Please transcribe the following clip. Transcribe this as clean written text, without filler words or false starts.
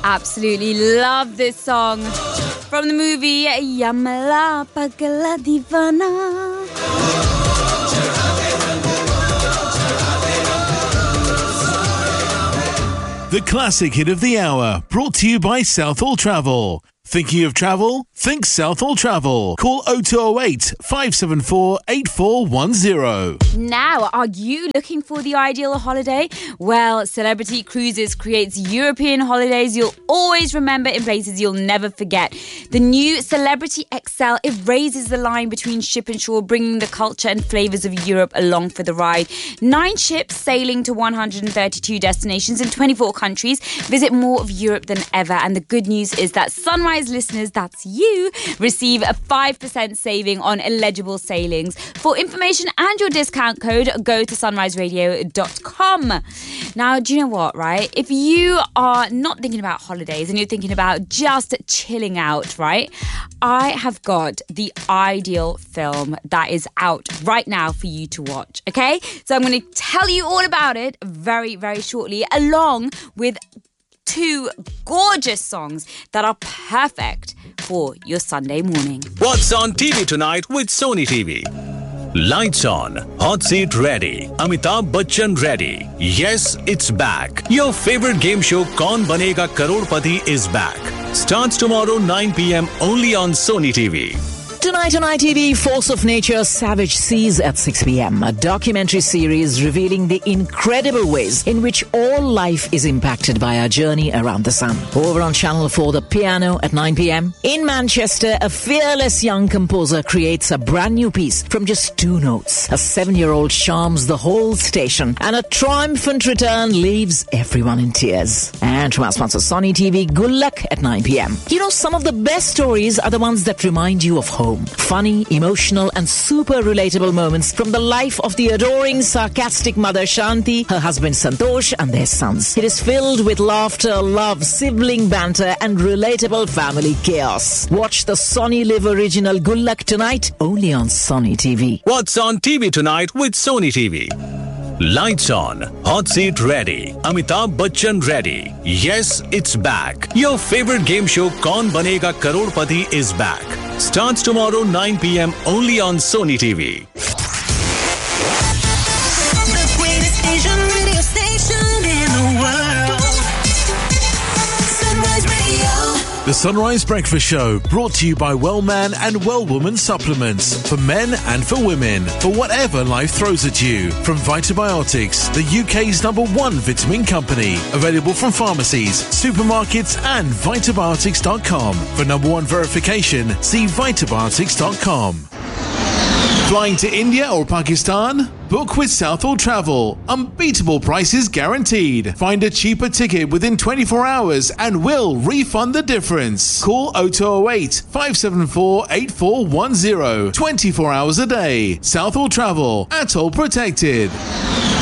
Absolutely love this song from the movie Yamala Pagala Divana. The classic hit of the hour, brought to you by Southall Travel. Thinking of travel? Think Southall Travel. Call 0208 574 8410. Now, are you looking for the ideal holiday? Well, Celebrity Cruises creates European holidays you'll always remember in places you'll never forget. The new Celebrity XL, it raises the line between ship and shore, bringing the culture and flavours of Europe along for the ride. 9 ships sailing to 132 destinations in 24 countries. Visit more of Europe than ever. And the good news is that Sunrise listeners, that's you, receive a 5% saving on eligible sailings. For information and your discount code, go to sunriseradio.com. Now, do you know what, right? If you are not thinking about holidays and you're thinking about just chilling out, right? I have got the ideal film that is out right now for you to watch, okay? So I'm going to tell you all about it very, very shortly, along with 2 gorgeous songs that are perfect for your Sunday morning. What's on TV tonight with Sony TV? Lights on, hot seat ready, Amitabh Bachchan ready. Yes, it's back. Your favorite game show Kaun Banega Crorepati is back. Starts tomorrow 9 p.m. only on Sony TV. Tonight on ITV, Force of Nature, Savage Seas at 6 p.m. A documentary series revealing the incredible ways in which all life is impacted by our journey around the sun. Over on Channel 4, The Piano at 9 p.m. In Manchester, a fearless young composer creates a brand new piece from just 2 notes. A 7-year-old charms the whole station, and a triumphant return leaves everyone in tears. And from our sponsor Sony TV, Gullak at 9 p.m. You know, some of the best stories are the ones that remind you of home. Funny, emotional and super relatable moments from the life of the adoring, sarcastic mother Shanti, her husband Santosh and their sons. It is filled with laughter, love, sibling banter and relatable family chaos. Watch the Sony Live original Gullak tonight, only on Sony TV. What's on TV tonight with Sony TV? Lights on, hot seat ready, Amitabh Bachchan ready. Yes, it's back. Your favorite game show Kaun Banega Crorepati is back. Starts tomorrow 9 p.m. only on Sony TV. The greatest Asian radio station in the world. Sunrise Radio. The Sunrise Breakfast Show, brought to you by Wellman and Wellwoman supplements for men and for women, for whatever life throws at you. From Vitabiotics, the UK's #1 vitamin company, available from pharmacies, supermarkets and vitabiotics.com. For #1 verification, see vitabiotics.com. Flying to India or Pakistan? Book with Southall Travel. Unbeatable prices guaranteed. Find a cheaper ticket within 24 hours and we'll refund the difference. Call 0208 574 8410. 24 hours a day. Southall Travel. Atoll protected.